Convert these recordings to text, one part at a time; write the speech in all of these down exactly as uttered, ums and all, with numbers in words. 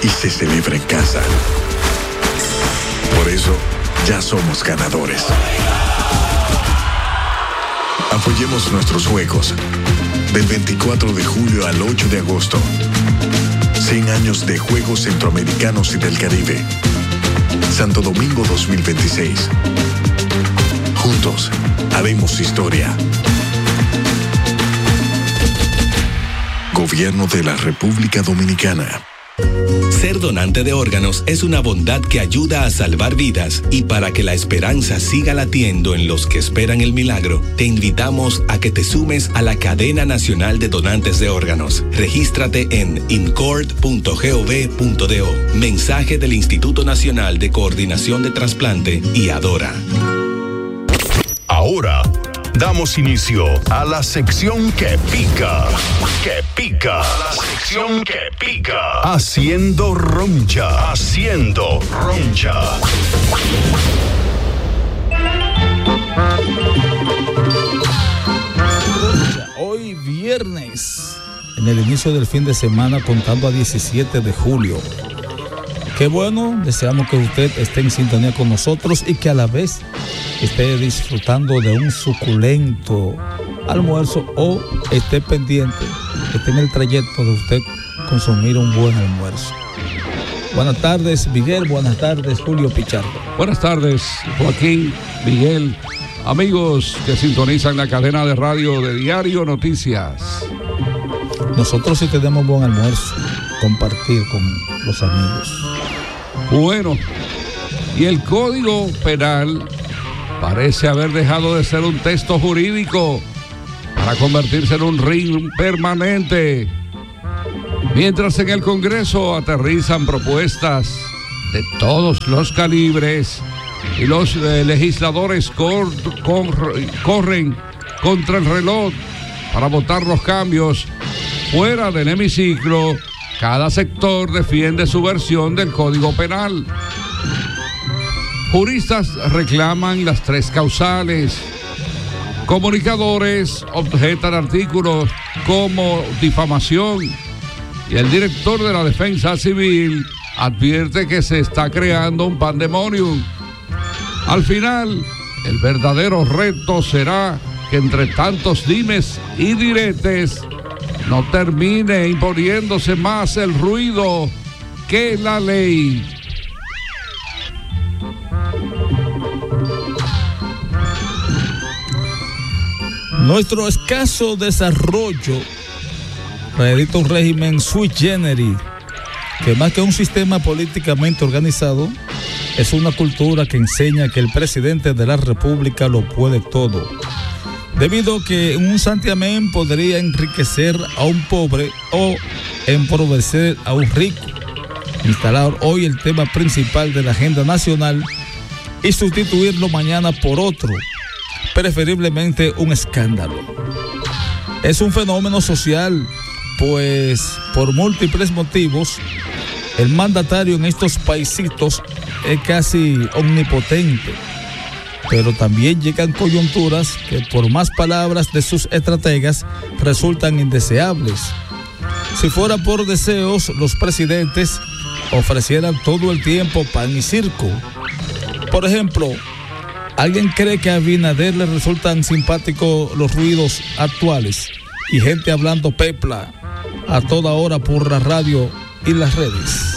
y se celebra en casa. Por eso, ya somos ganadores. Apoyemos nuestros juegos. Del veinticuatro de julio al ocho de agosto. cien años de Juegos Centroamericanos y del Caribe. Santo Domingo dos mil veintiséis. Juntos, haremos historia. Gobierno de la República Dominicana. Ser donante de órganos es una bondad que ayuda a salvar vidas, y para que la esperanza siga latiendo en los que esperan el milagro, te invitamos a que te sumes a la Cadena Nacional de Donantes de Órganos. Regístrate en incord punto gov punto do. Mensaje del Instituto Nacional de Coordinación de Trasplante y Adora. Ahora damos inicio a la sección que pica, que pica, la sección que pica, haciendo roncha, haciendo roncha. Hoy viernes, en el inicio del fin de semana, contando a diecisiete de julio. Qué bueno, deseamos que usted esté en sintonía con nosotros y que a la vez esté disfrutando de un suculento almuerzo o esté pendiente, esté en el trayecto de usted consumir un buen almuerzo. Buenas tardes, Miguel. Buenas tardes, Julio Pichardo. Buenas tardes, Joaquín, Miguel, amigos que sintonizan la cadena de radio de Diario Noticias. Nosotros sí tenemos buen almuerzo, compartir con los amigos. Bueno, y el Código Penal parece haber dejado de ser un texto jurídico para convertirse en un ring permanente. Mientras en el Congreso aterrizan propuestas de todos los calibres y los eh, legisladores cor, cor, corren contra el reloj para votar los cambios, fuera del hemiciclo, cada sector defiende su versión del Código Penal. Juristas reclaman las tres causales. Comunicadores objetan artículos como difamación. Y el director de la Defensa Civil advierte que se está creando un pandemonium. Al final, el verdadero reto será que entre tantos dimes y diretes no termine imponiéndose más el ruido que la ley. Nuestro escaso desarrollo reedita un régimen sui generis, que más que un sistema políticamente organizado, es una cultura que enseña que el presidente de la República lo puede todo, debido a que un santiamén podría enriquecer a un pobre o empobrecer a un rico. Instalar hoy el tema principal de la agenda nacional y sustituirlo mañana por otro, preferiblemente un escándalo. Es un fenómeno social, pues por múltiples motivos el mandatario en estos paisitos es casi omnipotente, pero también llegan coyunturas que por más palabras de sus estrategas resultan indeseables. Si fuera por deseos, los presidentes ofrecieran todo el tiempo pan y circo. Por ejemplo, ¿alguien cree que a Abinader le resultan simpáticos los ruidos actuales y gente hablando pepla a toda hora por la radio y las redes?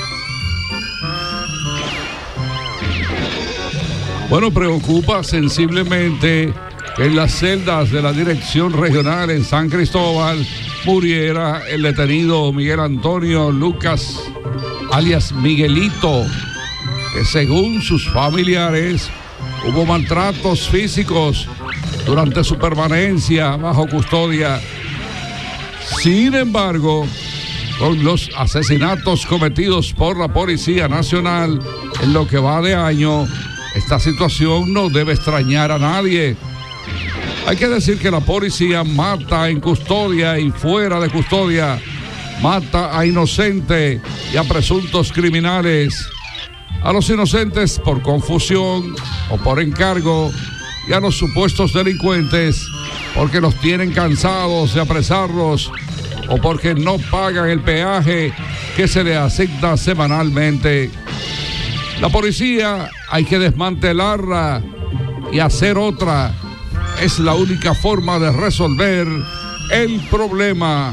Bueno, preocupa sensiblemente que en las celdas de la Dirección Regional en San Cristóbal muriera el detenido Miguel Antonio Lucas, alias Miguelito, que según sus familiares hubo maltratos físicos durante su permanencia bajo custodia. Sin embargo, con los asesinatos cometidos por la Policía Nacional en lo que va de año, esta situación no debe extrañar a nadie. Hay que decir que la policía mata en custodia y fuera de custodia, mata a inocentes y a presuntos criminales, a los inocentes por confusión o por encargo, y a los supuestos delincuentes porque los tienen cansados de apresarlos o porque no pagan el peaje que se le asigna semanalmente. La policía hay que desmantelarla y hacer otra. Es la única forma de resolver el problema.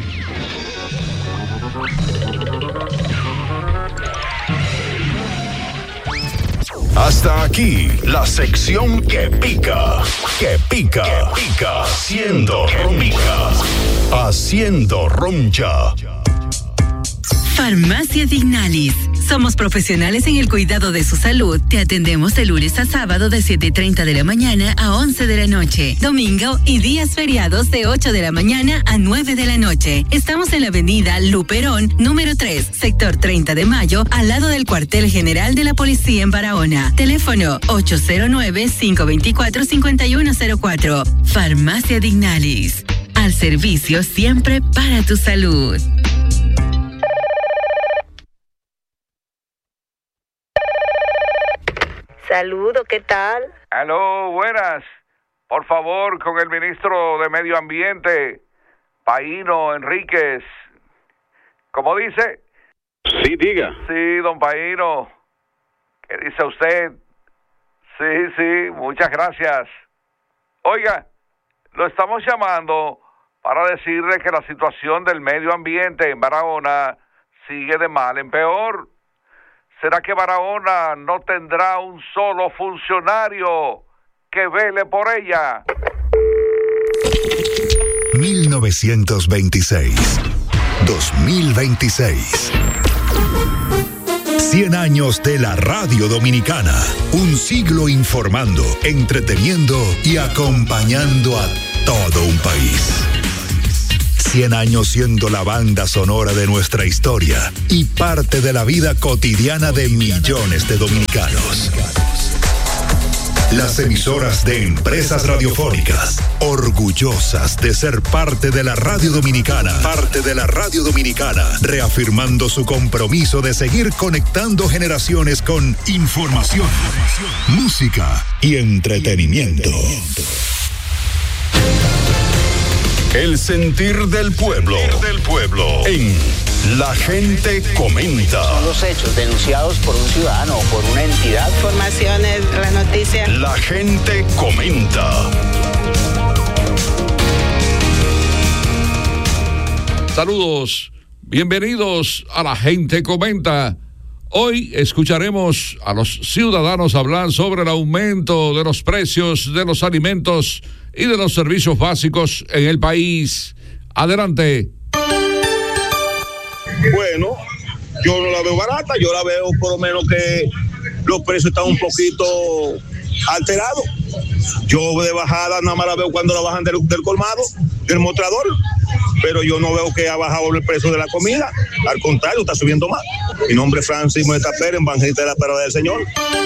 Hasta aquí la sección que pica, que pica, que pica, haciendo roncha, haciendo roncha. Farmacia Dignalis. Somos profesionales en el cuidado de su salud. Te atendemos de lunes a sábado de siete y treinta de la mañana a once de la noche. Domingo y días feriados de ocho de la mañana a nueve de la noche. Estamos en la avenida Luperón, número tres, sector treinta de mayo, al lado del cuartel general de la policía en Barahona. Teléfono ocho cero nueve, cinco dos cuatro, cinco uno cero cuatro. Farmacia Dignalis. Al servicio siempre para tu salud. Saludo, ¿qué tal? Aló, buenas. Por favor, con el ministro de Medio Ambiente, Paíno Enríquez. ¿Cómo dice? Sí, diga. Sí, don Paíno. ¿Qué dice usted? Sí, sí, muchas gracias. Oiga, lo estamos llamando para decirle que la situación del medio ambiente en Barahona sigue de mal en peor. ¿Será que Barahona no tendrá un solo funcionario que vele por ella? mil novecientos veintiséis, dos mil veintiséis. cien años de la radio dominicana. Un siglo informando, entreteniendo y acompañando a todo un país. cien años siendo la banda sonora de nuestra historia y parte de la vida cotidiana de millones de dominicanos. Las emisoras de empresas radiofónicas, orgullosas de ser parte de la radio dominicana, parte de la radio dominicana, reafirmando su compromiso de seguir conectando generaciones con información, música y entretenimiento. El sentir del pueblo, del pueblo, en La Gente Comenta. Son los hechos denunciados por un ciudadano o por una entidad. Informaciones, las noticias. La Gente Comenta. Saludos, bienvenidos a La Gente Comenta. Hoy escucharemos a los ciudadanos hablar sobre el aumento de los precios de los alimentos y de los servicios básicos en el país. Adelante. Bueno, yo no la veo barata, yo la veo por lo menos que los precios están un poquito alterados. Yo de bajada nada más la veo cuando la bajan del, del colmado, del mostrador, pero yo no veo que ha bajado el precio de la comida, al contrario, está subiendo más. Mi nombre es Francis Moeta Pérez, evangelista de la Palabra del Señor.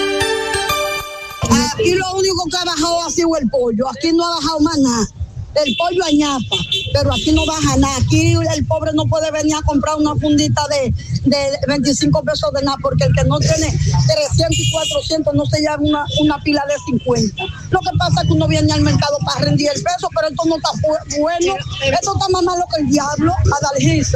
Aquí lo único que ha bajado ha sido el pollo, aquí no ha bajado más nada. El pollo añapa, pero aquí no baja nada. Aquí el pobre no puede venir a comprar una fundita de, de veinticinco pesos de nada, porque el que no tiene trescientos y cuatrocientos no se lleva una, una pila de cincuenta. Lo que pasa es que uno viene al mercado para rendir el peso, pero esto no está bueno. Esto está más malo que el diablo, Adalgisa.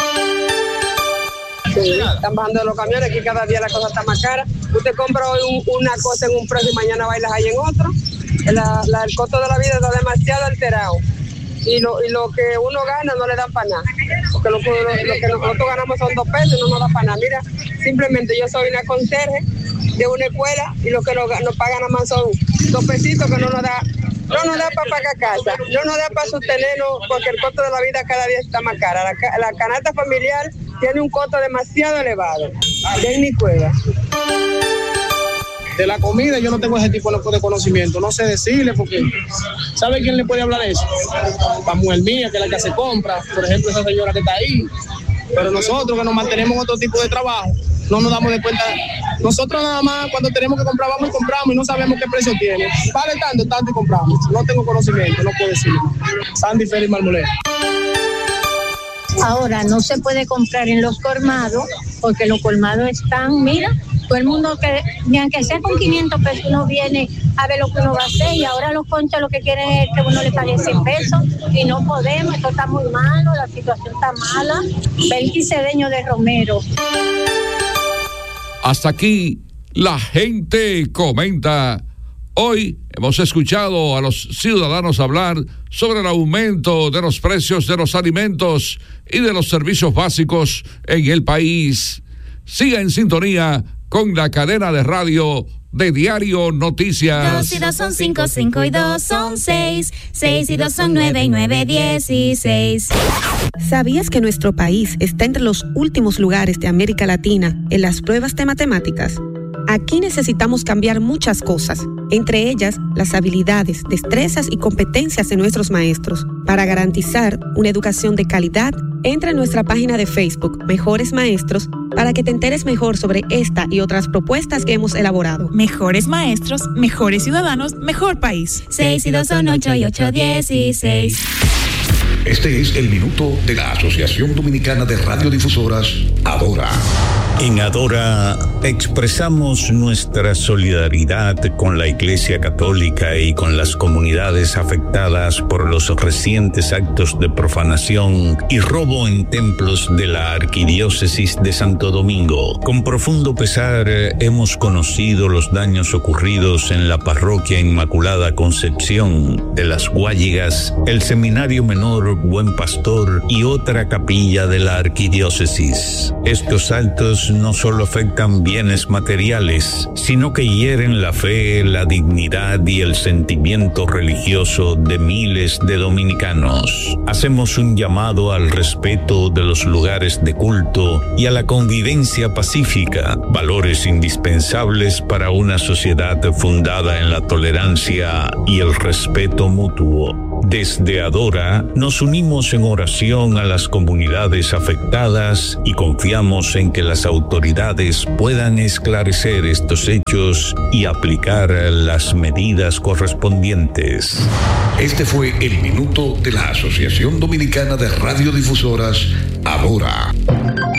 Sí, están bajando de los camiones, aquí cada día la cosa está más cara. Usted compra hoy un, una cosa en un precio y mañana bailas ahí en otro. La, la, el costo de la vida está demasiado alterado. Y lo, y lo que uno gana no le dan para nada. Porque lo, lo, lo que nosotros ganamos son dos pesos y no nos da para nada. Mira, simplemente yo soy una conserje de una escuela y lo que nos, nos pagan nada más son dos pesitos que no nos da, no nos da para pagar casa, no nos da para sostenernos porque el costo de la vida cada día está más cara. La, la canasta familiar tiene un costo demasiado elevado. De mi cueva. De la comida yo no tengo ese tipo de conocimiento, no sé decirle porque ¿sabe quién le puede hablar de eso? La mujer mía, que es la que se compra, por ejemplo esa señora que está ahí, pero nosotros que nos mantenemos en otro tipo de trabajo, no nos damos de cuenta, nosotros nada más cuando tenemos que comprar vamos y compramos y no sabemos qué precio tiene, vale tanto, tanto y compramos, no tengo conocimiento, no puedo decirlo. Sandy Félix Marmolero. Ahora no se puede comprar en los colmados porque los colmados están, mira, Todo el mundo que, ni aunque sea con quinientos pesos, uno viene a ver lo que uno va a hacer, y ahora los conchas lo que quieren es que uno le pague cien pesos, y no podemos, esto está muy malo, la situación está mala. Belki Cedeño de Romero. Hasta aquí, la gente comenta. Hoy hemos escuchado a los ciudadanos hablar sobre el aumento de los precios de los alimentos y de los servicios básicos en el país. Siga en sintonía con la cadena de radio de Diario Noticias. Dos y dos son cinco, cinco y dos son seis, seis y dos son nueve y nueve dieciséis. ¿Sabías que nuestro país está entre los últimos lugares de América Latina en las pruebas de matemáticas? Aquí necesitamos cambiar muchas cosas, entre ellas las habilidades, destrezas y competencias de nuestros maestros. Para garantizar una educación de calidad, entra en nuestra página de Facebook, Mejores Maestros, para que te enteres mejor sobre esta y otras propuestas que hemos elaborado. Mejores maestros, mejores ciudadanos, mejor país. Seis y dos son ocho y ocho dieciséis. Este es el minuto de la Asociación Dominicana de Radiodifusoras, Adora. En Adora expresamos nuestra solidaridad con la Iglesia Católica y con las comunidades afectadas por los recientes actos de profanación y robo en templos de la Arquidiócesis de Santo Domingo. Con profundo pesar hemos conocido los daños ocurridos en la Parroquia Inmaculada Concepción de las Guayigas, el Seminario Menor Buen Pastor y otra capilla de la Arquidiócesis. Estos actos no solo afectan bienes materiales, sino que hieren la fe, la dignidad y el sentimiento religioso de miles de dominicanos. Hacemos un llamado al respeto de los lugares de culto y a la convivencia pacífica, valores indispensables para una sociedad fundada en la tolerancia y el respeto mutuo. Desde Adora nos unimos en oración a las comunidades afectadas y confiamos en que las autoridades puedan esclarecer estos hechos y aplicar las medidas correspondientes. Este fue el minuto de la Asociación Dominicana de Radiodifusoras, Adora.